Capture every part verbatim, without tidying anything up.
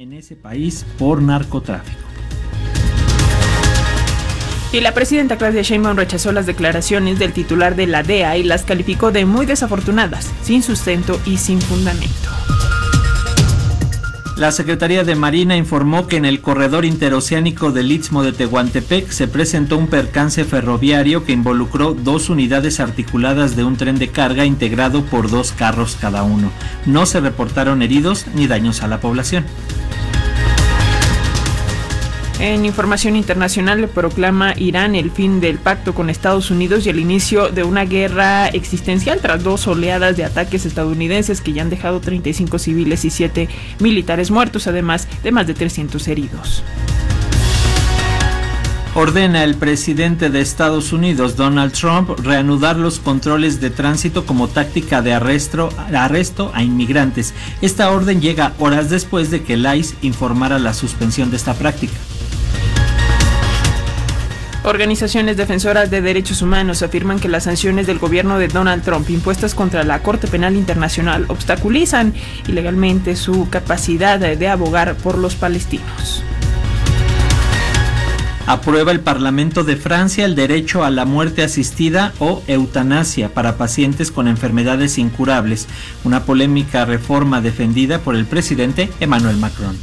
en ese país por narcotráfico. Y la presidenta Claudia Sheinbaum rechazó las declaraciones del titular de la D E A y las calificó de muy desafortunadas, sin sustento y sin fundamento. La Secretaría de Marina informó que en el corredor interoceánico del Istmo de Tehuantepec se presentó un percance ferroviario que involucró dos unidades articuladas de un tren de carga integrado por dos carros cada uno. No se reportaron heridos ni daños a la población. En información internacional, proclama Irán el fin del pacto con Estados Unidos y el inicio de una guerra existencial tras dos oleadas de ataques estadounidenses que ya han dejado treinta y cinco civiles y siete militares muertos, además de más de trescientos heridos. Ordena el presidente de Estados Unidos, Donald Trump, reanudar los controles de tránsito como táctica de arresto, arresto a inmigrantes. Esta orden llega horas después de que el I C E informara la suspensión de esta práctica. Organizaciones defensoras de derechos humanos afirman que las sanciones del gobierno de Donald Trump impuestas contra la Corte Penal Internacional obstaculizan ilegalmente su capacidad de abogar por los palestinos. Aprueba el Parlamento de Francia el derecho a la muerte asistida o eutanasia para pacientes con enfermedades incurables, una polémica reforma defendida por el presidente Emmanuel Macron.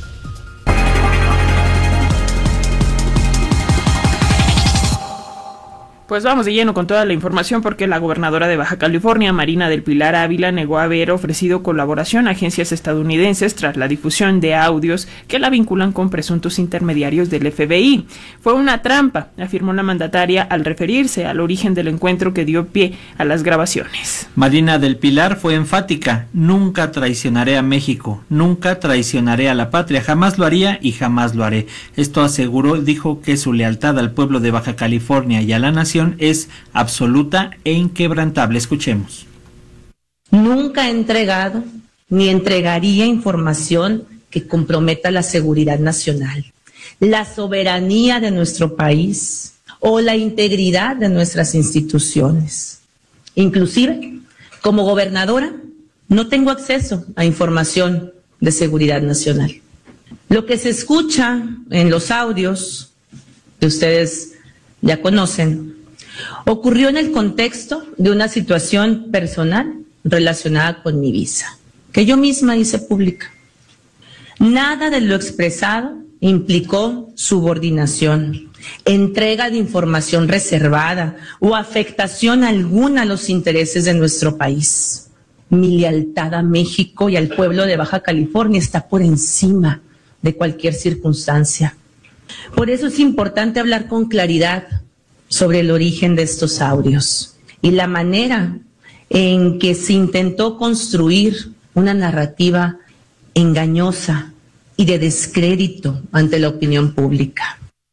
Pues vamos de lleno con toda la información porque la gobernadora de Baja California, Marina del Pilar Ávila, negó haber ofrecido colaboración a agencias estadounidenses tras la difusión de audios que la vinculan con presuntos intermediarios del F B I. Fue una trampa, afirmó la mandataria al referirse al origen del encuentro que dio pie a las grabaciones. Marina del Pilar fue enfática: nunca traicionaré a México, nunca traicionaré a la patria, jamás lo haría y jamás lo haré. Esto aseguró, dijo que su lealtad al pueblo de Baja California y a la nación es absoluta e inquebrantable. Escuchemos. Nunca he entregado ni entregaría información que comprometa la seguridad nacional, la soberanía de nuestro país o la integridad de nuestras instituciones. Inclusive, como gobernadora, no tengo acceso a información de seguridad nacional. Lo que se escucha en los audios que ustedes ya conocen ocurrió en el contexto de una situación personal relacionada con mi visa, que yo misma hice pública. Nada de lo expresado implicó subordinación, entrega de información reservada o afectación alguna a los intereses de nuestro país. Mi lealtad a México y al pueblo de Baja California está por encima de cualquier circunstancia. Por eso es importante hablar con claridad sobre el origen de estos audios y la manera en que se intentó construir una narrativa engañosa y de descrédito ante la opinión pública.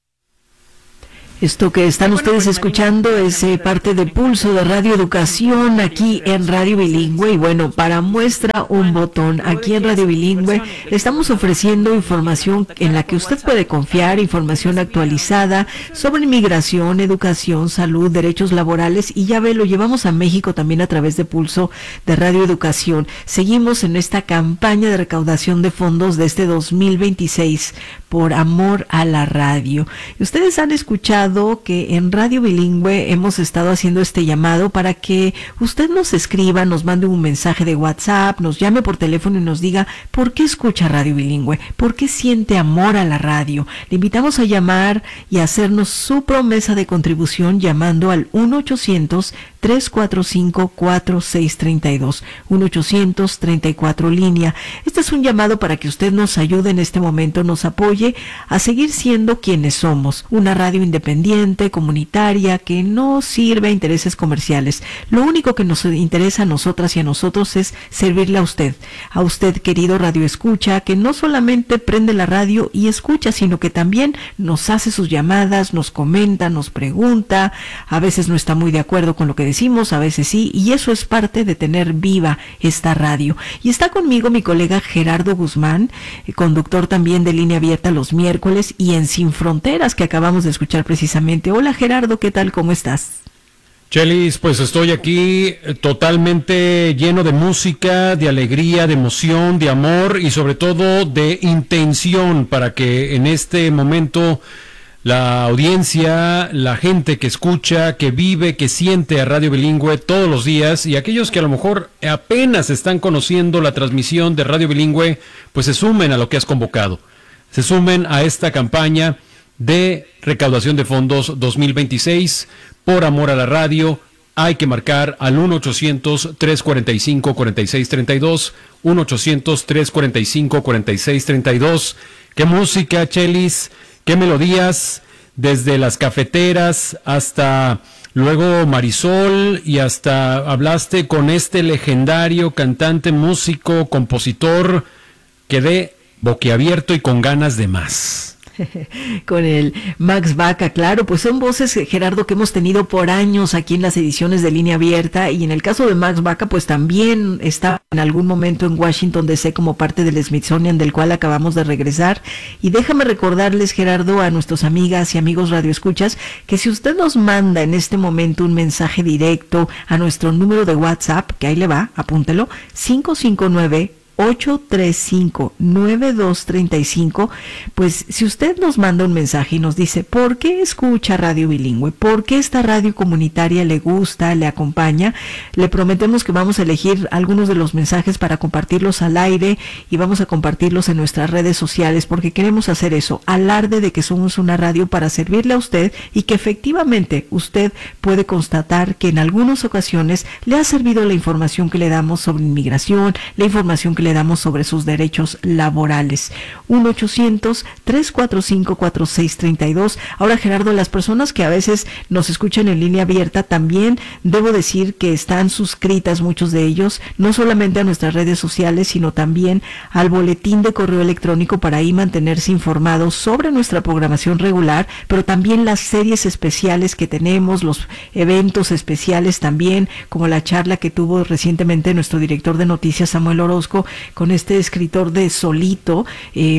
Esto que están ustedes escuchando es eh, parte de Pulso de Radio Educación aquí en Radio Bilingüe. Y bueno, para muestra un botón, aquí en Radio Bilingüe le estamos ofreciendo información en la que usted puede confiar, información actualizada sobre inmigración, educación, salud, derechos laborales. Y ya ve, lo llevamos a México también a través de Pulso de Radio Educación. Seguimos en esta campaña de recaudación de fondos de este dos mil veintiséis por amor a la radio. Y ustedes han escuchado que en Radio Bilingüe hemos estado haciendo este llamado para que usted nos escriba, nos mande un mensaje de WhatsApp, nos llame por teléfono y nos diga por qué escucha Radio Bilingüe, por qué siente amor a la radio. Le invitamos a llamar y a hacernos su promesa de contribución llamando al uno ochocientos, tres cuatro cinco, cuatro seis tres dos, uno ochocientos, treinta y cuatro línea. Este es un llamado para que usted nos ayude en este momento, nos apoye a seguir siendo quienes somos, una radio independiente, comunitaria, que no sirve a intereses comerciales. Lo único que nos interesa a nosotras y a nosotros es servirle a usted, a usted querido radio escucha, que no solamente prende la radio y escucha, sino que también nos hace sus llamadas, nos comenta, nos pregunta, a veces no está muy de acuerdo con lo que decimos, a veces sí, y eso es parte de tener viva esta radio. Y está conmigo mi colega Gerardo Guzmán, conductor también de Línea Abierta los miércoles y en Sin Fronteras, que acabamos de escuchar precisamente. Hola Gerardo, ¿qué tal? ¿Cómo estás? Chelis, pues estoy aquí totalmente lleno de música, de alegría, de emoción, de amor y sobre todo de intención para que en este momento la audiencia, la gente que escucha, que vive, que siente a Radio Bilingüe todos los días y aquellos que a lo mejor apenas están conociendo la transmisión de Radio Bilingüe, pues se sumen a lo que has convocado, se sumen a esta campaña de recaudación de fondos dos mil veintiséis por amor a la radio. Hay que marcar al uno ochocientos, tres cuarenta y cinco, cuarenta y seis treinta y dos, uno ochocientos, tres cuarenta y cinco, cuarenta y seis treinta y dos. ¡Qué música, Chelis! ¡Qué melodías! Desde las cafeteras hasta luego Marisol y hasta hablaste con este legendario cantante, músico, compositor. Quedé boquiabierto y con ganas de más. Con el Max Baca, claro, pues son voces, Gerardo, que hemos tenido por años aquí en las ediciones de Línea Abierta, y en el caso de Max Baca, pues también está en algún momento en Washington D C como parte del Smithsonian, del cual acabamos de regresar. Y déjame recordarles, Gerardo, a nuestros amigas y amigos radioescuchas, que si usted nos manda en este momento un mensaje directo a nuestro número de WhatsApp, que ahí le va, apúntelo, cinco cinco nueve, ocho tres cinco, nueve dos tres cinco, pues si usted nos manda un mensaje y nos dice ¿por qué escucha Radio Bilingüe? ¿Por qué esta radio comunitaria le gusta, le acompaña? Le prometemos que vamos a elegir algunos de los mensajes para compartirlos al aire y vamos a compartirlos en nuestras redes sociales, porque queremos hacer eso, alarde de que somos una radio para servirle a usted y que efectivamente usted puede constatar que en algunas ocasiones le ha servido la información que le damos sobre inmigración, la información que le damos sobre sus derechos laborales. uno ochocientos, tres cuatro cinco, cuatro seis tres dos. Ahora, Gerardo, las personas que a veces nos escuchan en Línea Abierta, también debo decir que están suscritas, muchos de ellos, no solamente a nuestras redes sociales, sino también al boletín de correo electrónico, para ahí mantenerse informados sobre nuestra programación regular, pero también las series especiales que tenemos, los eventos especiales también, como la charla que tuvo recientemente nuestro director de noticias, Samuel Orozco, con este escritor de Solito, eh,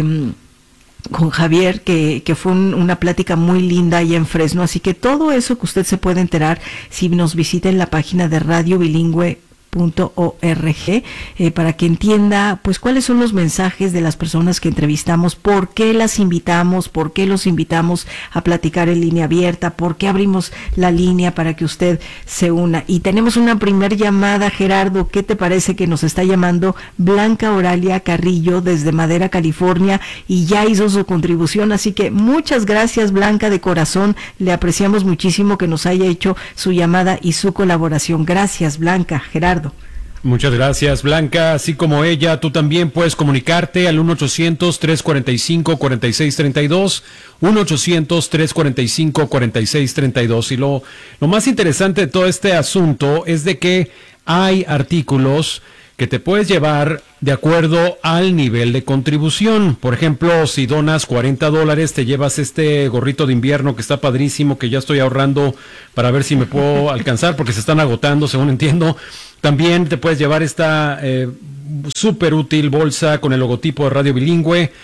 con Javier, que, que fue un, una plática muy linda ahí en Fresno. Así que todo eso que usted se puede enterar si nos visita en la página de radio bilingüe punto org, eh, para que entienda pues cuáles son los mensajes de las personas que entrevistamos, por qué las invitamos, por qué los invitamos a platicar en Línea Abierta, por qué abrimos la línea para que usted se una. Y tenemos una primer llamada, Gerardo. ¿Qué te parece que nos está llamando Blanca Oralia Carrillo desde Madera, California, y ya hizo su contribución? Así que muchas gracias, Blanca, de corazón, le apreciamos muchísimo que nos haya hecho su llamada y su colaboración. Gracias, Blanca. Gerardo. Muchas gracias, Blanca. Así como ella, tú también puedes comunicarte al uno ochocientos, tres cuarenta y cinco, cuarenta y seis treinta y dos, uno ochocientos, tres cuarenta y cinco, cuarenta y seis treinta y dos. Y lo, lo más interesante de todo este asunto es de que hay artículos que te puedes llevar de acuerdo al nivel de contribución. Por ejemplo, si donas cuarenta dólares, te llevas este gorrito de invierno que está padrísimo, que ya estoy ahorrando para ver si me puedo alcanzar, porque se están agotando, según entiendo. También te puedes llevar esta eh, súper útil bolsa con el logotipo de Radio Bilingüe. Eh,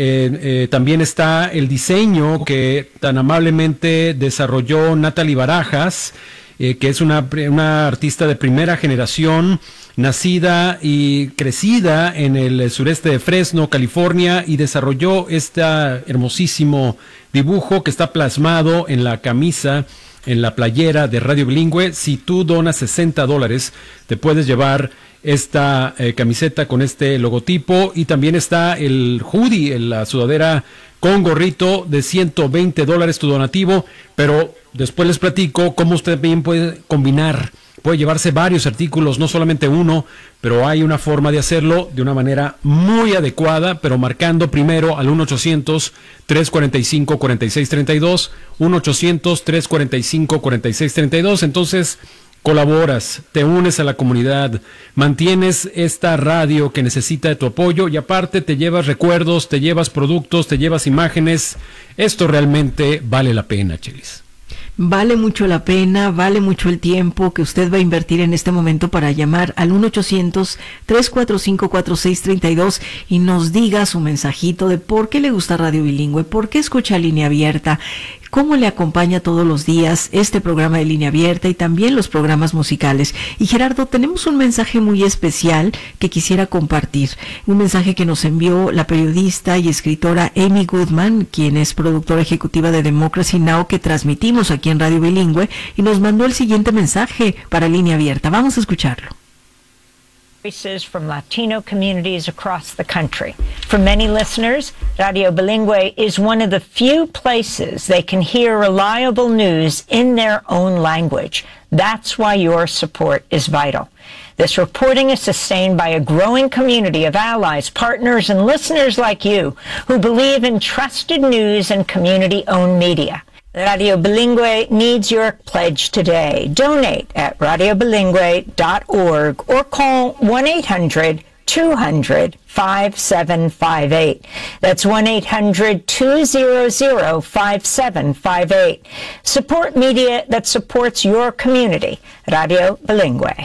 eh, también está el diseño que tan amablemente desarrolló Natalie Barajas, eh, que es una, una artista de primera generación, nacida y crecida en el sureste de Fresno, California, y desarrolló este hermosísimo dibujo que está plasmado en la camisa, en la playera de Radio Bilingüe. Si tú donas sesenta dólares, te puedes llevar esta eh, camiseta con este logotipo, y también está el hoodie, la sudadera con gorrito de ciento veinte dólares tu donativo, pero después les platico cómo usted bien puede combinar. Puede llevarse varios artículos, no solamente uno, pero hay una forma de hacerlo de una manera muy adecuada, pero marcando primero al uno ochocientos, tres cuarenta y cinco, cuarenta y seis treinta y dos, uno ochocientos, tres cuarenta y cinco, cuarenta y seis treinta y dos. Entonces, colaboras, te unes a la comunidad, mantienes esta radio que necesita de tu apoyo, y aparte te llevas recuerdos, te llevas productos, te llevas imágenes. Esto realmente vale la pena, Chelis. Vale mucho la pena, vale mucho el tiempo que usted va a invertir en este momento para llamar al uno ochocientos, tres cuatro cinco, cuatro seis tres dos y nos diga su mensajito de por qué le gusta Radio Bilingüe, por qué escucha Línea Abierta, cómo le acompaña todos los días este programa de Línea Abierta y también los programas musicales. Y Gerardo, tenemos un mensaje muy especial que quisiera compartir, un mensaje que nos envió la periodista y escritora Amy Goodman, quien es productora ejecutiva de Democracy Now!, que transmitimos aquí en Radio Bilingüe, y nos mandó el siguiente mensaje para Línea Abierta. Vamos a escucharlo. Voices from Latino communities across the country. For many listeners, Radio Bilingüe is one of the few places they can hear reliable news in their own language. That's why your support is vital. This reporting is sustained by a growing community of allies, partners, and listeners like you who believe in trusted news and community-owned media. Radio Bilingüe needs your pledge today. Donate at radio bilingüe dot org or call one eight hundred two hundred five seven five eight. That's one eight hundred two hundred five seven five eight. Support media that supports your community. Radio Bilingüe.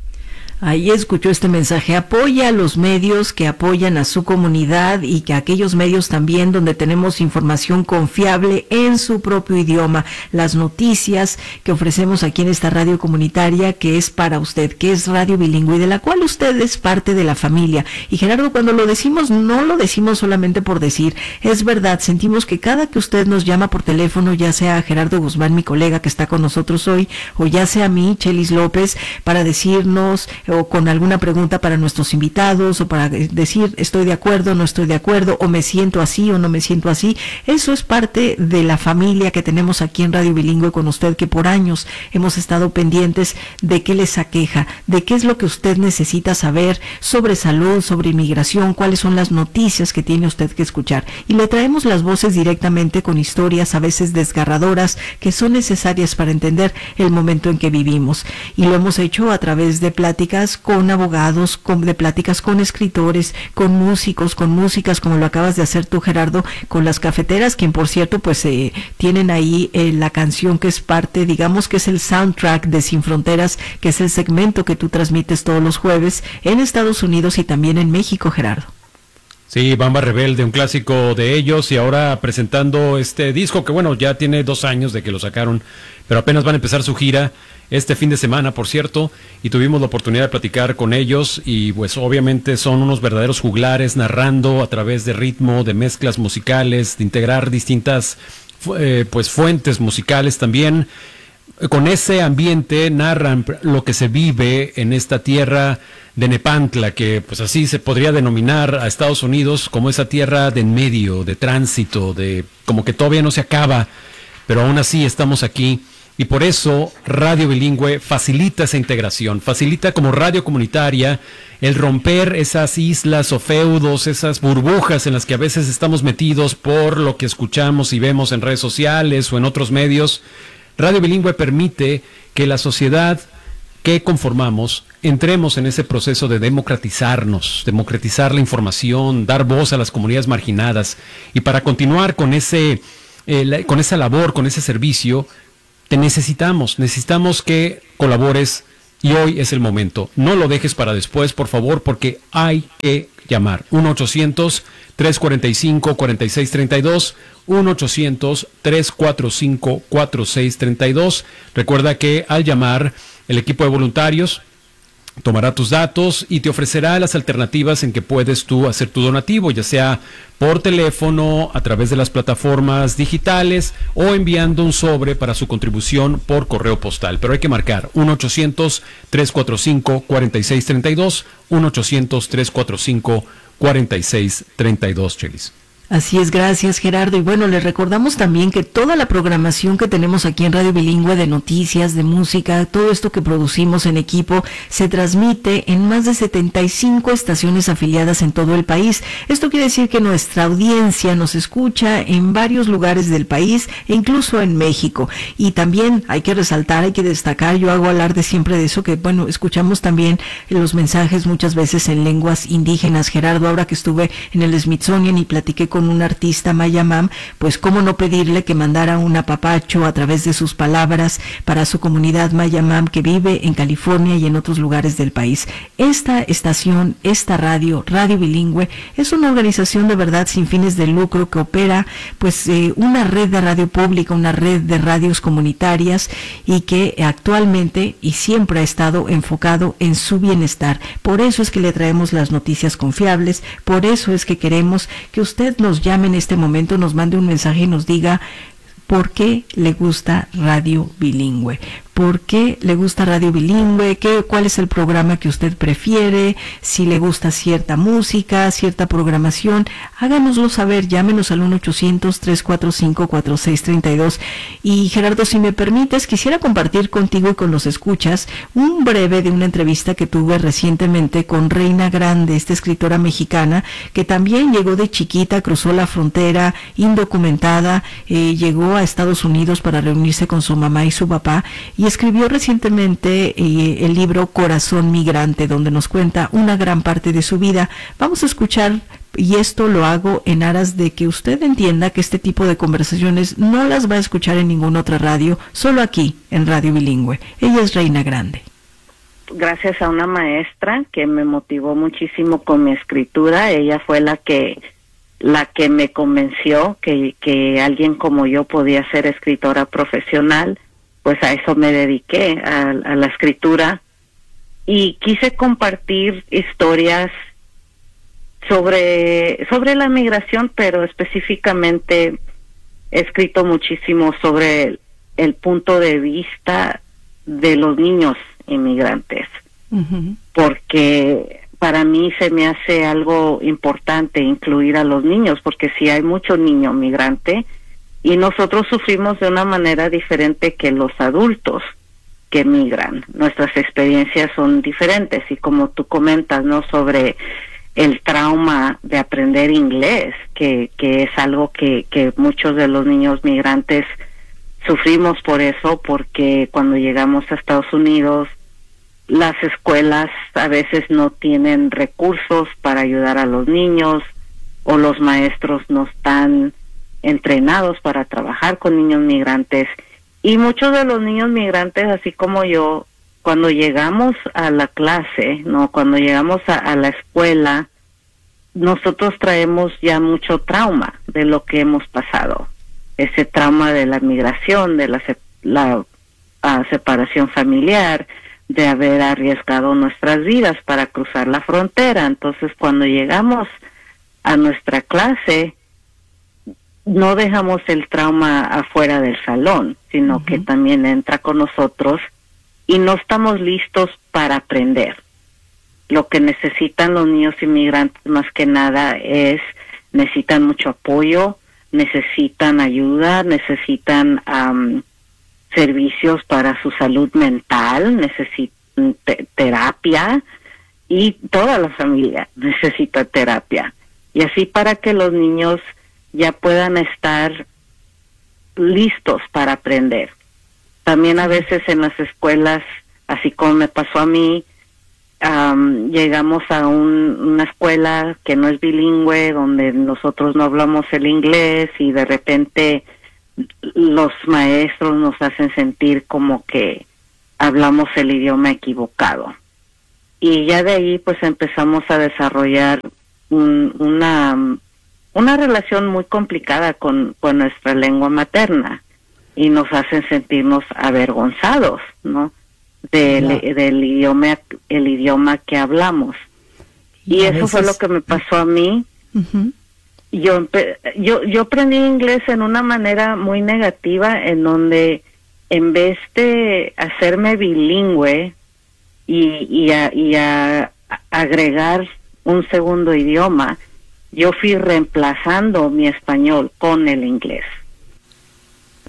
Ahí escuchó este mensaje. Apoya a los medios que apoyan a su comunidad y que aquellos medios también donde tenemos información confiable en su propio idioma. Las noticias que ofrecemos aquí en esta radio comunitaria que es para usted, que es Radio Bilingüe, de la cual usted es parte de la familia. Y Gerardo, cuando lo decimos, no lo decimos solamente por decir, es verdad, sentimos que cada que usted nos llama por teléfono, ya sea Gerardo Guzmán, mi colega que está con nosotros hoy, o ya sea a mí, Chelis López, para decirnos o con alguna pregunta para nuestros invitados o para decir estoy de acuerdo, no estoy de acuerdo, o me siento así o no me siento así, eso es parte de la familia que tenemos aquí en Radio Bilingüe con usted, que por años hemos estado pendientes de qué les aqueja, de qué es lo que usted necesita saber sobre salud, sobre inmigración, cuáles son las noticias que tiene usted que escuchar, y le traemos las voces directamente con historias a veces desgarradoras que son necesarias para entender el momento en que vivimos, y lo hemos hecho a través de pláticas con abogados, con, de pláticas con escritores, con músicos, con músicas, como lo acabas de hacer tú, Gerardo, con las cafeteras, quien por cierto pues eh, tienen ahí eh, la canción que es parte, digamos que es el soundtrack de Sin Fronteras, que es el segmento que tú transmites todos los jueves en Estados Unidos y también en México, Gerardo. Sí, Bamba Rebelde, un clásico de ellos, y ahora presentando este disco que bueno, ya tiene dos años de que lo sacaron, pero apenas van a empezar su gira este fin de semana, por cierto, y tuvimos la oportunidad de platicar con ellos, y pues obviamente son unos verdaderos juglares, narrando a través de ritmo, de mezclas musicales, de integrar distintas eh, pues fuentes musicales también. Con ese ambiente narran lo que se vive en esta tierra de Nepantla, que pues así se podría denominar a Estados Unidos, como esa tierra de en medio, de tránsito, de como que todavía no se acaba, pero aún así estamos aquí. Y por eso Radio Bilingüe facilita esa integración, facilita como radio comunitaria el romper esas islas o feudos, esas burbujas en las que a veces estamos metidos por lo que escuchamos y vemos en redes sociales o en otros medios. Radio Bilingüe permite que la sociedad que conformamos entremos en ese proceso de democratizarnos, democratizar la información, dar voz a las comunidades marginadas. Y para continuar con ese, eh, la, con esa labor, con ese servicio, te necesitamos, necesitamos que colabores, y hoy es el momento. No lo dejes para después, por favor, porque hay que llamar. uno ochocientos tres cuarenta y cinco cuarenta y seis treinta y dos, uno ochocientos tres cuarenta y cinco cuarenta y seis treinta y dos. Recuerda que al llamar, el equipo de voluntarios tomará tus datos y te ofrecerá las alternativas en que puedes tú hacer tu donativo, ya sea por teléfono, a través de las plataformas digitales o enviando un sobre para su contribución por correo postal. Pero hay que marcar uno ochocientos tres cuarenta y cinco cuarenta y seis treinta y dos, uno ochocientos tres cuarenta y cinco cuarenta y seis treinta y dos, Chelis. Así es, gracias Gerardo. Y bueno, les recordamos también que toda la programación que tenemos aquí en Radio Bilingüe de noticias, de música, todo esto que producimos en equipo, se transmite en más de setenta y cinco estaciones afiliadas en todo el país. Esto quiere decir que nuestra audiencia nos escucha en varios lugares del país e incluso en México. Y también hay que resaltar, hay que destacar, yo hago alarde siempre de eso, que bueno, escuchamos también los mensajes muchas veces en lenguas indígenas. Gerardo, ahora que estuve en el Smithsonian y platiqué con con un artista mayamam, pues cómo no pedirle que mandara un apapacho a través de sus palabras para su comunidad mayamam que vive en California y en otros lugares del país. Esta estación, esta radio, Radio Bilingüe, es una organización de verdad sin fines de lucro que opera pues eh, una red de radio pública, una red de radios comunitarias y que actualmente y siempre ha estado enfocado en su bienestar. Por eso es que le traemos las noticias confiables, por eso es que queremos que usted nos llame en este momento, nos mande un mensaje y nos diga por qué le gusta Radio Bilingüe. ¿Por qué le gusta Radio Bilingüe? ¿Qué, ¿Cuál es el programa que usted prefiere? Si le gusta cierta música, cierta programación, háganoslo saber, llámenos al uno ochocientos, tres cuatro cinco, cuatro seis tres dos. Y Gerardo, si me permites, quisiera compartir contigo y con los escuchas un breve de una entrevista que tuve recientemente con Reina Grande, esta escritora mexicana, que también llegó de chiquita, cruzó la frontera, indocumentada, eh, llegó a Estados Unidos para reunirse con su mamá y su papá, y escribió recientemente eh, el libro Corazón Migrante, donde nos cuenta una gran parte de su vida. Vamos a escuchar, y esto lo hago en aras de que usted entienda que este tipo de conversaciones no las va a escuchar en ninguna otra radio, solo aquí en Radio Bilingüe. Ella es Reina Grande. Gracias a una maestra que me motivó muchísimo con mi escritura. Ella fue la que la que me convenció que, que alguien como yo podía ser escritora profesional. Pues a eso me dediqué, a, a la escritura, y quise compartir historias sobre, sobre la migración, pero específicamente he escrito muchísimo sobre el, el punto de vista de los niños inmigrantes, uh-huh. porque para mí se me hace algo importante incluir a los niños, porque si hay mucho niño migrante, y nosotros sufrimos de una manera diferente que los adultos que migran. Nuestras experiencias son diferentes, y como tú comentas, ¿no?, sobre el trauma de aprender inglés, que, que es algo que, que muchos de los niños migrantes sufrimos por eso, porque cuando llegamos a Estados Unidos, las escuelas a veces no tienen recursos para ayudar a los niños, o los maestros no están entrenados para trabajar con niños migrantes, y muchos de los niños migrantes, así como yo, cuando llegamos a la clase, no, cuando llegamos a, a la escuela, nosotros traemos ya mucho trauma de lo que hemos pasado, ese trauma de la migración, de la, la uh, separación familiar, de haber arriesgado nuestras vidas para cruzar la frontera. Entonces, cuando llegamos a nuestra clase, no dejamos el trauma afuera del salón, sino uh-huh. que también entra con nosotros, y no estamos listos para aprender. Lo que necesitan los niños inmigrantes más que nada es, necesitan mucho apoyo, necesitan ayuda, necesitan um, servicios para su salud mental, necesitan te- terapia, y toda la familia necesita terapia. Y así para que los niños ya puedan estar listos para aprender. También a veces en las escuelas, así como me pasó a mí, um, llegamos a un, una escuela que no es bilingüe, donde nosotros no hablamos el inglés, y de repente los maestros nos hacen sentir como que hablamos el idioma equivocado. Y ya de ahí pues empezamos a desarrollar un, una... una relación muy complicada con, con nuestra lengua materna, y nos hacen sentirnos avergonzados, ¿no?, del, no. del idioma, el idioma que hablamos. Y, y eso veces... fue lo que me pasó a mí. Uh-huh. Yo, yo, yo aprendí inglés en una manera muy negativa, en donde en vez de hacerme bilingüe y, y, a, y a agregar un segundo idioma, yo fui reemplazando mi español con el inglés.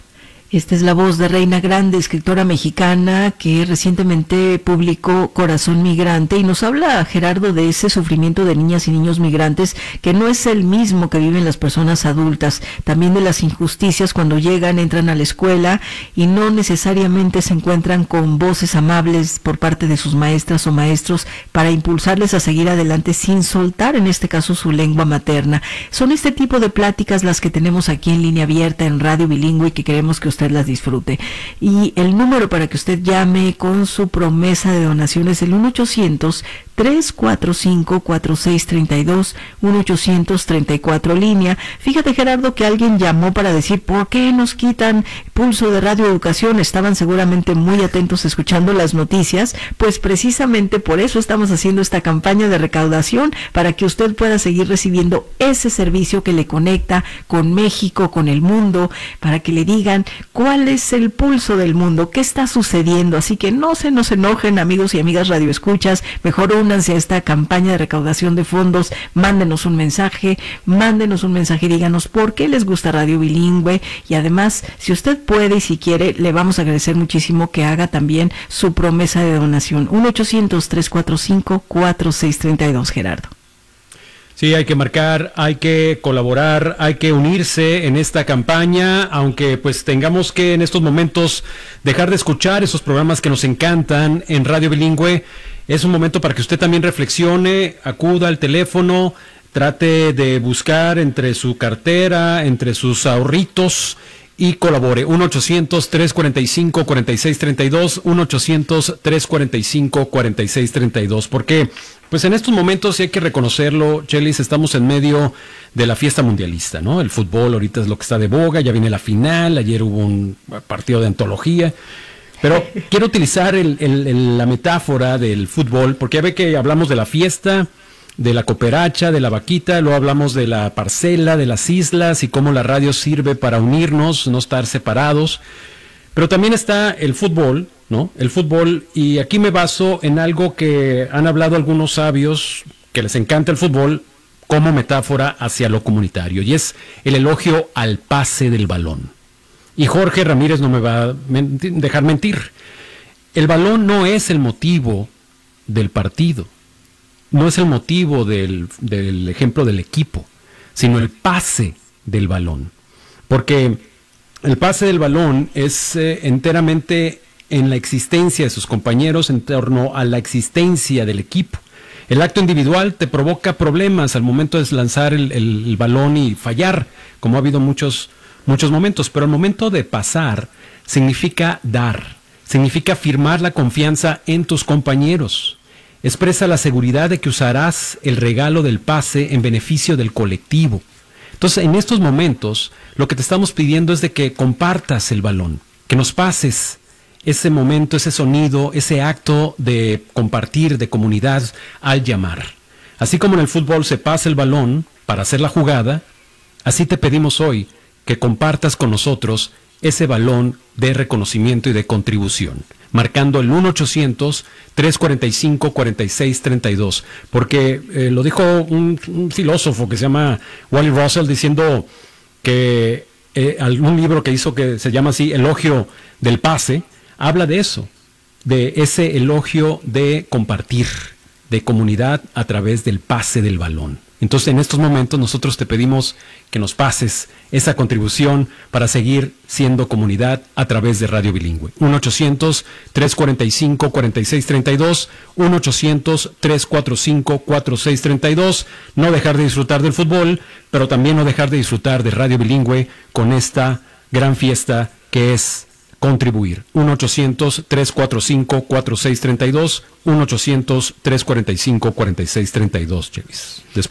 Esta es la voz de Reina Grande, escritora mexicana que recientemente publicó Corazón Migrante, y nos habla, Gerardo, de ese sufrimiento de niñas y niños migrantes que no es el mismo que viven las personas adultas, también de las injusticias cuando llegan, entran a la escuela y no necesariamente se encuentran con voces amables por parte de sus maestras o maestros para impulsarles a seguir adelante sin soltar, en este caso, su lengua materna. Son este tipo de pláticas las que tenemos aquí en Línea Abierta en Radio Bilingüe y que queremos que usted las disfrute. Y el número para que usted llame con su promesa de donación es el uno ochocientos, tres cuatro cinco, cuatro seis tres dos, uno ochocientos treinta y cuatro línea. Fíjate, Gerardo, que alguien llamó para decir ¿por qué nos quitan Pulso de Radio Educación? Estaban seguramente muy atentos escuchando las noticias, pues precisamente por eso estamos haciendo esta campaña de recaudación, para que usted pueda seguir recibiendo ese servicio que le conecta con México, con el mundo, para que le digan cuál es el pulso del mundo, qué está sucediendo. Así que no se nos enojen, amigos y amigas radioescuchas, mejor únanse a esta campaña de recaudación de fondos, mándenos un mensaje, mándenos un mensaje y díganos por qué les gusta Radio Bilingüe, y además, si usted puede y si quiere, le vamos a agradecer muchísimo que haga también su promesa de donación. uno ochocientos, tres cuatro cinco, cuatro seis tres dos, Gerardo. Sí, hay que marcar, hay que colaborar, hay que unirse en esta campaña, aunque pues tengamos que en estos momentos dejar de escuchar esos programas que nos encantan en Radio Bilingüe. Es un momento para que usted también reflexione, acuda al teléfono, trate de buscar entre su cartera, entre sus ahorritos y colabore. uno ochocientos, tres cuarenta y cinco, cuarenta y seis treinta y dos, uno ochocientos, tres cuarenta y cinco, cuarenta y seis treinta y dos, porque pues en estos momentos, sí hay que reconocerlo, Chelis, estamos en medio de la fiesta mundialista, ¿no? El fútbol ahorita es lo que está de boga, ya viene la final, ayer hubo un partido de antología, pero quiero utilizar el, el, el, la metáfora del fútbol, porque ya ve que hablamos de la fiesta, de la cooperacha, de la vaquita, luego hablamos de la parcela, de las islas y cómo la radio sirve para unirnos, no estar separados. Pero también está el fútbol, ¿no? El fútbol, y aquí me baso en algo que han hablado algunos sabios que les encanta el fútbol como metáfora hacia lo comunitario, y es el elogio al pase del balón. Y Jorge Ramírez no me va a mentir, dejar mentir. El balón no es el motivo del partido. No es el motivo del, del ejemplo del equipo, sino el pase del balón. Porque el pase del balón es eh, enteramente en la existencia de sus compañeros, en torno a la existencia del equipo. El acto individual te provoca problemas al momento de lanzar el, el, el balón y fallar, como ha habido muchos, muchos momentos. Pero el momento de pasar significa dar, significa firmar la confianza en tus compañeros. Expresa la seguridad de que usarás el regalo del pase en beneficio del colectivo. Entonces, en estos momentos, lo que te estamos pidiendo es de que compartas el balón, que nos pases ese momento, ese sonido, ese acto de compartir, de comunidad al llamar. Así como en el fútbol se pasa el balón para hacer la jugada, así te pedimos hoy que compartas con nosotros ese balón de reconocimiento y de contribución, marcando el uno ochocientos, tres cuarenta y cinco, cuarenta y seis treinta y dos, porque eh, lo dijo un, un filósofo que se llama Wally Russell, diciendo que eh, algún libro que hizo que se llama así, Elogio del Pase, habla de eso, de ese elogio de compartir, de comunidad a través del pase del balón. Entonces, en estos momentos nosotros te pedimos que nos pases esa contribución para seguir siendo comunidad a través de Radio Bilingüe. uno ochocientos, tres cuarenta y cinco, cuarenta y seis treinta y dos, uno ochocientos, tres cuarenta y cinco, cuarenta y seis treinta y dos. No dejar de disfrutar del fútbol, pero también no dejar de disfrutar de Radio Bilingüe con esta gran fiesta que es contribuir. uno ochocientos, tres cuarenta y cinco, cuarenta y seis treinta y dos, uno ochocientos, tres cuarenta y cinco, cuarenta y seis treinta y dos, Chevis. Después